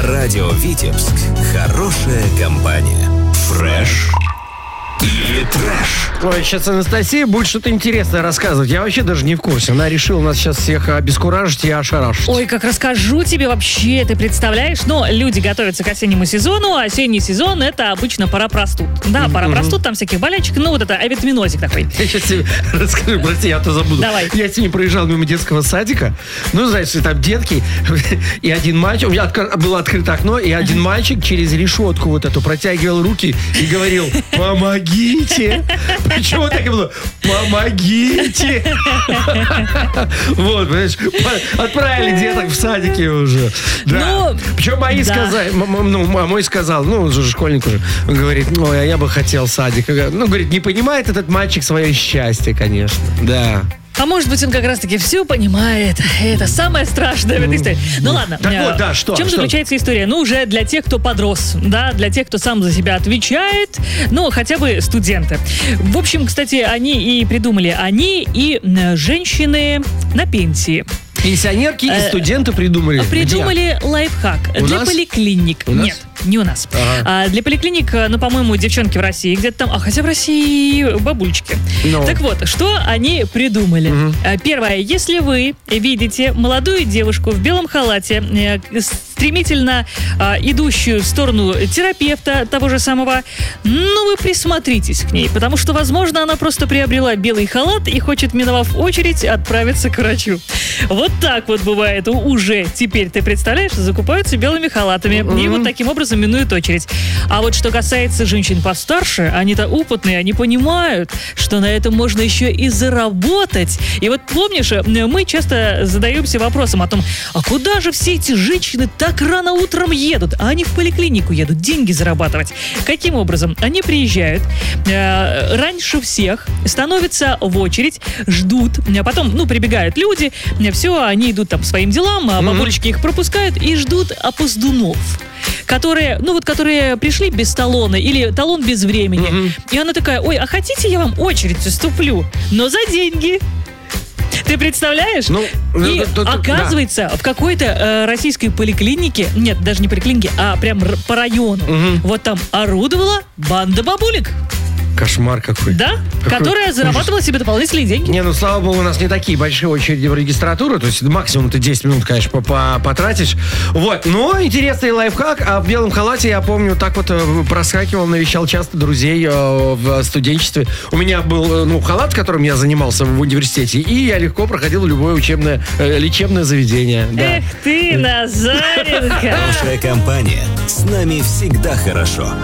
Радио Витебск. Хорошая компания. Фреш или трэш? Ой, сейчас Анастасия будет что-то интересное рассказывать. Я вообще даже не в курсе. Она решила нас сейчас всех обескуражить и ошарашить. Ой, как расскажу тебе вообще, ты представляешь? Но люди готовятся к осеннему сезону, а осенний сезон — это обычно пора простуд. Да, пора простуд, там всяких болячек, ну вот это авитаминозик такой. Я сейчас тебе расскажу, прости, я то забуду. Давай. Я сегодня проезжал мимо детского садика. Ну, знаешь, там детки и один мальчик. У меня было открыто окно, и один мальчик через решетку вот эту протягивал руки и говорил: «Помогите!» Почему так и было? «Помогите!» Вот, понимаешь, отправили деток в садике уже. Да. Ну, причем мои сказали, мой сказал, ну, он же школьник уже, он говорит: ой, а я бы хотел садик. Ну, говорит, не понимает этот мальчик свое счастье, конечно. Да. А может быть, он как раз-таки все понимает. Это самое страшное в этой истории. Ну ладно. Так вот, да, что? В чем заключается история? Ну, уже для тех, кто подрос, да, для тех, кто сам за себя отвечает, ну, хотя бы студенты. В общем, кстати, они и придумали, они и женщины на пенсии. Пенсионерки и студенты придумали. Придумали лайфхак для поликлиник. Нет, не у нас. Для поликлиник, ну, по-моему, девчонки в России где-то там, хотя в России бабульчики. Так вот, что они придумали? Первое, если вы видите молодую девушку в белом халате, стремительно идущую в сторону терапевта того же самого, ну, вы присмотритесь к ней, потому что, возможно, она просто приобрела белый халат и хочет, миновав очередь, отправиться к врачу. Вот так вот бывает уже теперь, ты представляешь, закупаются белыми халатами и вот таким образом минуют очередь. А вот что касается женщин постарше, они-то опытные, они понимают, что на этом можно еще и заработать. И вот помнишь, мы часто задаемся вопросом о том, а куда же все эти женщины так рано утром едут? А они в поликлинику едут деньги зарабатывать. Каким образом? Они приезжают раньше всех, становятся в очередь, ждут, а потом, ну, прибегают люди, все, они идут там по своим делам, бабулечки их пропускают и ждут опоздунов, которые пришли без талона или талон без времени. И она такая: ой, а хотите, я вам очередь уступлю, но за деньги? Ты представляешь? Оказывается, в какой-то российской поликлинике, нет, даже не поликлинике, а прям по району, вот там орудовала банда бабулек. Кошмар какой. Да? Которая зарабатывала себе дополнительные деньги. Не, ну, слава богу, у нас не такие большие очереди в регистратуру. То есть максимум ты 10 минут, конечно, потратишь. Вот. Но интересный лайфхак. А в белом халате, я помню, так вот проскакивал, навещал часто друзей в студенчестве. У меня был, халат, которым я занимался в университете. И я легко проходил любое учебное, лечебное заведение. Да. Эх ты, Назаренко! Хорошая компания. С нами всегда хорошо.